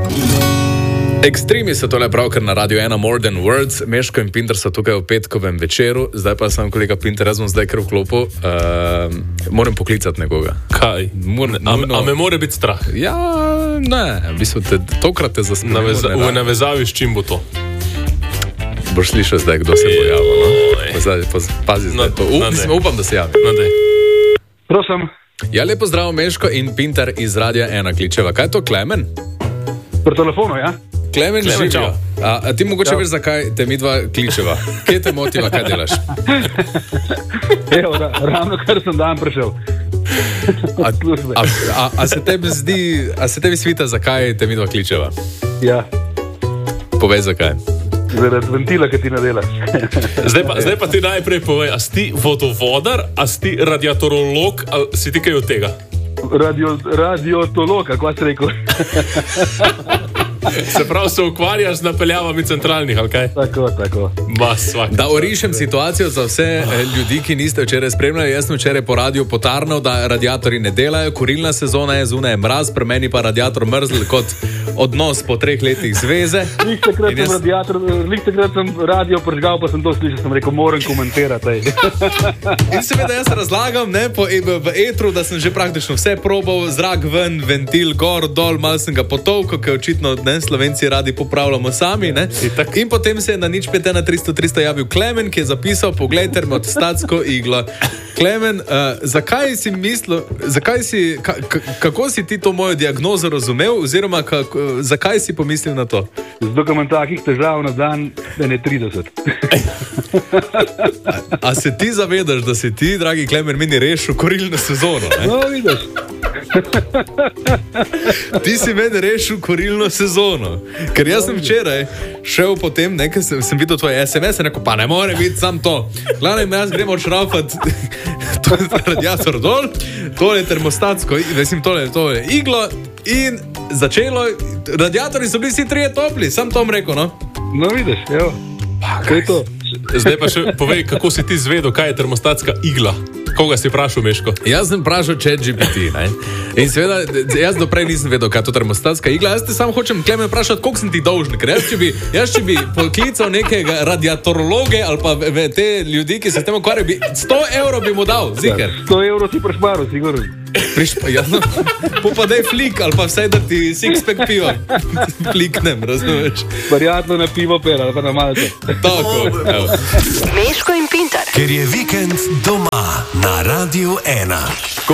Ekstremi so tole pravkar na Radio 1 More Than Words. Meško in Pinter so tukaj v petkovem večeru. Zdaj pa sem kolega Pinter, jaz bom zdaj kar v klopu. Moram poklicati nekoga. Kaj? A me more biti strah? Ja, ne. V bistvu tokrat te zasmejim. V navezavi s čim bo to? Boš slišal zdaj, kdo se bo javil. No? Pazi zdaj to. Upam, da se javi. Prosim. Ja, lepo zdrav, Meško in Pinter iz Radia 1 kličeva. Kaj je to, Klemen? Pri telefonu, ja? Klemen, živijo. A ti mogoče veš, zakaj te mi dva kličeva? Kje te motiva, kaj delaš? Evo, ravno kar sem dan prišel. A se tebi svita, zakaj te mi dva kličeva? Ja. Povej, zakaj. Zaradi ventila, ki ti ne delaš. Zdaj pa ti najprej povej, a si ti vodovodar, a si ti radiatorolog, ali si ti kaj od tega? Radiotolog, kako si rekel? Se pravi, se ukvarjaš z napeljavami centralnih, ali kaj? Tako. Da orišem situacijo za vse ljudi, ki niste včeraj spremljali. Jaz sem včeraj po radiju potarnal, da radiatorji ne delajo, kurilna sezona je, zunaj je mraz, pri meni pa radiator mrzl kot odnos po 3 letih zveze. Lih takrat sem radio pržgal, pa sem to slišal, sem rekel, moram komentirati. In seveda jaz razlagam v etru, da sem že praktično vse probal, zrak ven, ventil gor, dol, malo sem ga potolkal, ker očitno Slovenci radi popravljamo sami, ne? In potem se je na 051 javil Klemen, ki je zapisal, poglej, termostatsko iglo. Klemen, kako si ti to mojo diagnozo razumel, oziroma zakaj si pomislil na to? Zato, ker imam takih težav na dan, da ne 30. A se ti zavedaš, da si ti, dragi Klemen, meni rešil kurilno sezono, ne? No, vidiš. Ti si meni rešil kurilno sezono. Ker jaz sem včeraj šel potem, nekaj sem videl tvoje SMS, rekel, pa ne more biti sam to. Glavno, jaz gremo odšraufati radiator dol, tole termostatsko, tole iglo in začelo, radiatorji so bili vsi 3 topli, sam to rekel, no? No, vidiš, evo. Kaj je to? Zdaj pa še povej, kako si ti zvedel, kaj je termostatska igla? Koga si vprašal, Meško? Jaz sem vprašal ChatGPT, ne? In seveda, jaz doprej nisem vedel, kaj je to termostatska igla. Jaz te sam hočem, Klemen, vprašati, koliko sem ti dolžen. Ker jaz, če bi poklical nekega radiatorologe ali pa te ljudi, ki se s tem ukvarjajo, 100 evrov bi mu dal, ziker. 100 evrov si prešparil, sigurno. Jasno, pa daj flik, ali pa vsaj da ti six-pack piva fliknem, razumeš? Verjetno na pivo per, ali pa na malce. Tako, evo. Meško in Pinter. Ker je vikend doma na Radio 1.